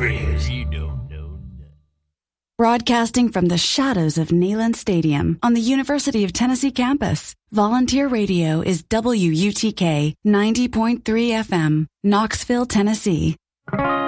is. You don't know. Broadcasting from the shadows of Neyland Stadium on the University of Tennessee campus, Volunteer Radio is WUTK 90.3 FM, Knoxville, Tennessee.